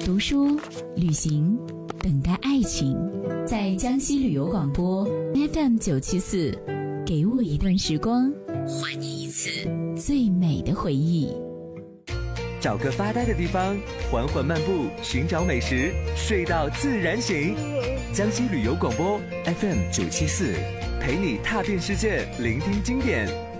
读书、旅行，等待爱情。在江西旅游广播 FM974，给我一段时光，还你一次最美的回忆。 找个发呆的地方，缓缓漫步，寻找美食，睡到自然醒。江西旅游广播 FM974，陪你踏遍世界，聆听经典。